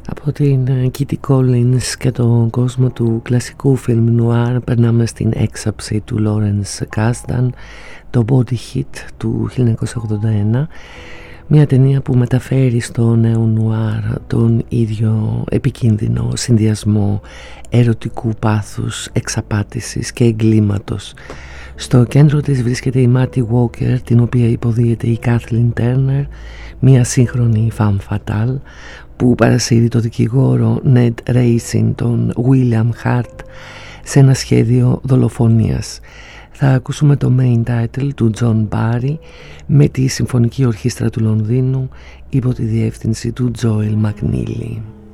Από την Kitty Collins και τον κόσμο του κλασικού φιλμ νουάρ περνάμε στην έξαψη του Lawrence Kasdan, το Body Hit του 1981, μια ταινία που μεταφέρει στο νέο νουάρ τον ίδιο επικίνδυνο συνδυασμό ερωτικού πάθους, εξαπάτησης και εγκλήματος. Στο κέντρο της βρίσκεται η Mattie Walker, την οποία υποδίεται η Kathleen Turner, μια σύγχρονη femme fatale που παρασύρει το δικηγόρο Ned Racing, τον William Hart, σε ένα σχέδιο δολοφονίας. Θα ακούσουμε το main title του John Barry με τη Συμφωνική Ορχήστρα του Λονδίνου υπό τη διεύθυνση του Joel McNeely.